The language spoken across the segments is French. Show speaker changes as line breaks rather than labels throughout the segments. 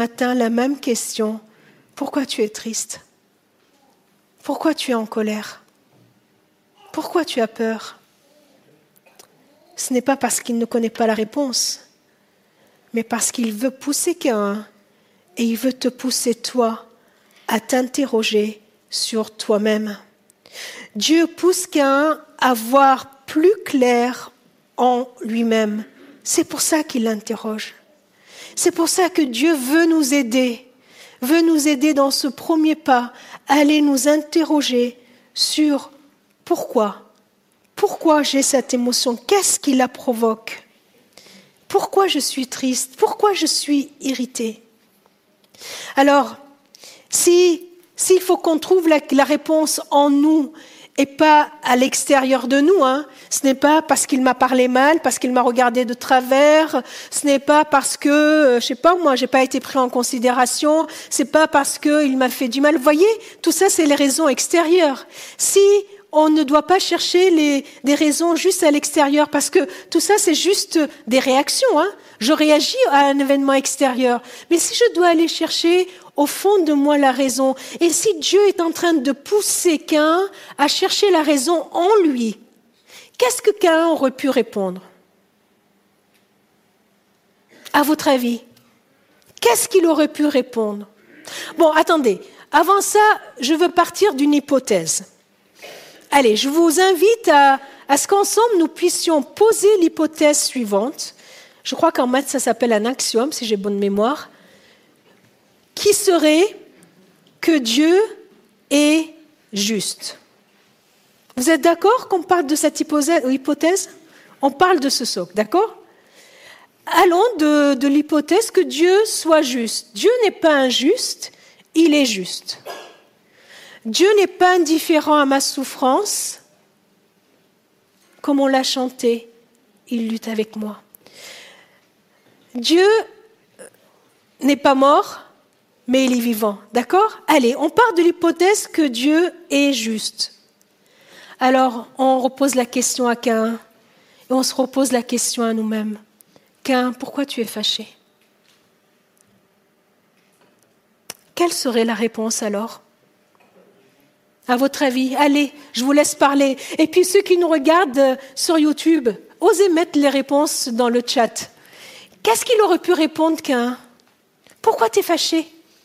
Matin, la même question. Pourquoi tu es triste? Pourquoi tu es en colère? Pourquoi tu as peur? Ce n'est pas parce qu'il ne connaît pas la réponse, mais parce qu'il veut pousser Caïn et il veut te pousser toi à t'interroger sur toi-même. Dieu pousse Caïn à voir plus clair en lui-même. C'est pour ça qu'il l'interroge. C'est pour ça que Dieu veut nous aider dans ce premier pas, à aller nous interroger sur pourquoi j'ai cette émotion, qu'est-ce qui la provoque, pourquoi je suis triste, pourquoi je suis irritée. Alors, s'il faut qu'on trouve la réponse en nous et pas à l'extérieur de nous, ce n'est pas parce qu'il m'a parlé mal, parce qu'il m'a regardé de travers, ce n'est pas parce que, j'ai pas été pris en considération, c'est pas parce qu'il m'a fait du mal. Vous voyez, tout ça, c'est les raisons extérieures. Si on ne doit pas chercher des raisons juste à l'extérieur, parce que tout ça, c'est juste des réactions. Je réagis à un événement extérieur. Mais si je dois aller chercher au fond de moi la raison, et si Dieu est en train de pousser Caïn à chercher la raison en lui, qu'est-ce que Caïn aurait pu répondre? À votre avis, qu'est-ce qu'il aurait pu répondre? Bon, attendez. Avant ça, je veux partir d'une hypothèse. Allez, je vous invite à ce qu'ensemble, nous puissions poser l'hypothèse suivante. Je crois qu'en maths, ça s'appelle un axiome, si j'ai bonne mémoire. Qui serait que Dieu est juste? Vous êtes d'accord qu'on parle de cette hypothèse? On parle de ce socle, d'accord? Allons de l'hypothèse que Dieu soit juste. Dieu n'est pas injuste, il est juste. Dieu n'est pas indifférent à ma souffrance, comme on l'a chanté, il lutte avec moi. Dieu n'est pas mort, mais il est vivant, d'accord? Allez, on part de l'hypothèse que Dieu est juste. Alors, on repose la question à Caïn, et on se repose la question à nous-mêmes. Caïn, pourquoi tu es fâché? Quelle serait la réponse alors? À votre avis, allez, je vous laisse parler. Et puis ceux qui nous regardent sur YouTube, osez mettre les réponses dans le chat. Qu'est-ce qu'il aurait pu répondre, Caïn? Pourquoi tu es fâché?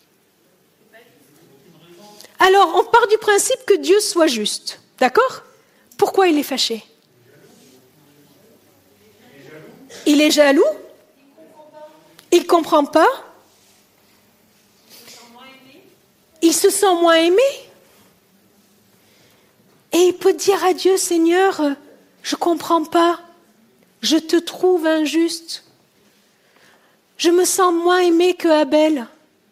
Alors, on part du principe que Dieu soit juste, d'accord? Pourquoi il est fâché? Il est jaloux? Il ne comprend pas? Il se sent moins aimé? Et il peut dire à Dieu, Seigneur, je ne comprends pas, je te trouve injuste. Je me sens moins aimé que Abel.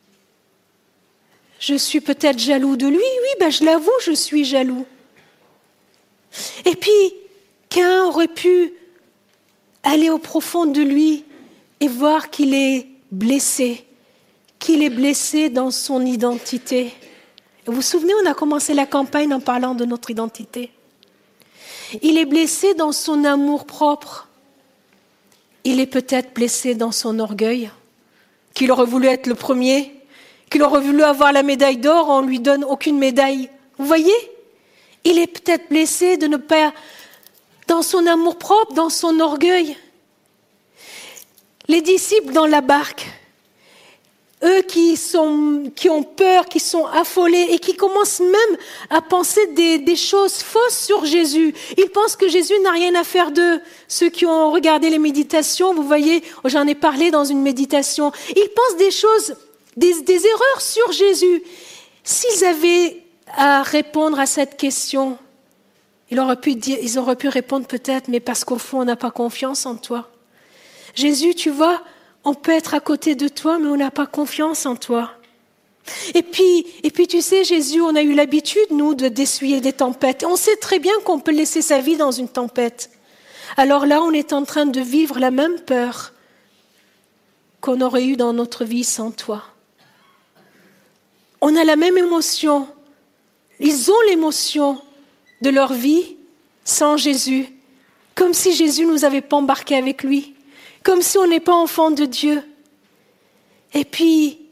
Je suis peut-être jaloux de lui, oui, je l'avoue, je suis jaloux. Et puis, Caïn aurait pu aller au profond de lui et voir qu'il est blessé dans son identité. Vous vous souvenez, on a commencé la campagne en parlant de notre identité. Il est blessé dans son amour propre. Il est peut-être blessé dans son orgueil, qu'il aurait voulu être le premier, qu'il aurait voulu avoir la médaille d'or, on ne lui donne aucune médaille. Vous voyez? Il est peut-être blessé de ne pas, dans son amour propre, dans son orgueil. Les disciples dans la barque, eux qui ont peur, qui sont affolés et qui commencent même à penser des choses fausses sur Jésus. Ils pensent que Jésus n'a rien à faire d'eux. Ceux qui ont regardé les méditations, vous voyez, j'en ai parlé dans une méditation. Ils pensent des choses, des erreurs sur Jésus. S'ils avaient à répondre à cette question, ils auraient pu répondre peut-être, mais parce qu'au fond, on n'a pas confiance en toi. Jésus, tu vois, on peut être à côté de toi, mais on n'a pas confiance en toi. Et puis, tu sais, Jésus, on a eu l'habitude, nous, d'essuyer des tempêtes. On sait très bien qu'on peut laisser sa vie dans une tempête. Alors là, on est en train de vivre la même peur qu'on aurait eue dans notre vie sans toi. On a la même émotion. Ils ont l'émotion de leur vie sans Jésus, comme si Jésus ne nous avait pas embarqués avec lui. Comme si on n'est pas enfant de Dieu. Et puis,